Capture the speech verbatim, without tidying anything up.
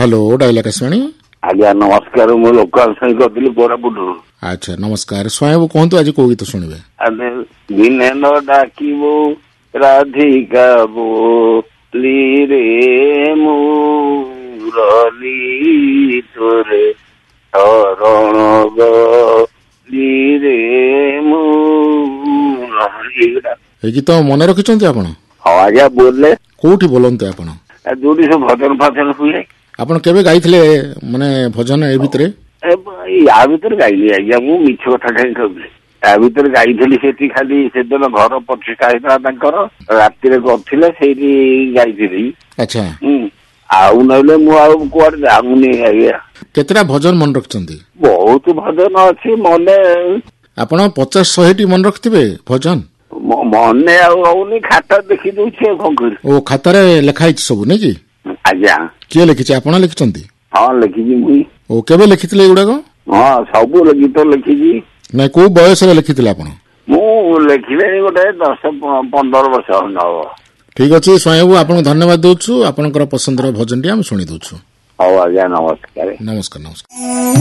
Hello dial Akashvani आज्ञा नमस्कार मु लोकाल साई कहली कोरापुट। अच्छा नमस्कार स्वयं कहतु आज कौ गीत शुणवे दिने न डाकिबो राधिका बोली रे मुरली तोरे शरण गली रे मुरली। ए गीत मन रखिछन्ती आपण? हाँ आज्ञा बोलले कोठी बोलन्ते आपण? जोड़ी सब भजन फजन हुए आपण केबे गाइथिले माने भजन ए भितरे? या भितर गाइली आज्ञा मु मिछ कथा काई कहबे या भितर गाइथिली सेठी खाली सेदिन घर प्रतिष्ठा हेता तांकर राति रे करथिले सेठी गाइथिली। अच्छा आउ नले मु आउ कुआर जामुनी आज्ञा। केतरा भजन मन रखचन्ती? बहुत भजन अछि मने आपण पचास सौ टी मन रखथिबे भजन? मने आउनी खाता देखि दउछे कोन कर। ओ खाता रे लिखाइ सब नै कि? आज्ञा के लिखिছে आपण लिखचन्ती? हां लिखिजी मुई। ओ केबे लिखितले एगुडा को? हां सब गीत लिखिजी। नै को बयस रे लिखितले आपण? मु लिखिले गोटे दस पंद्रह वर्ष हनव। ठीक अछि स्वयं आपन धन्यवाद दोछु आपनकर पसंदर भजन टी हम सुनि दोछु। हां आज्ञा नमस्कार नमस्कार नमस्कार।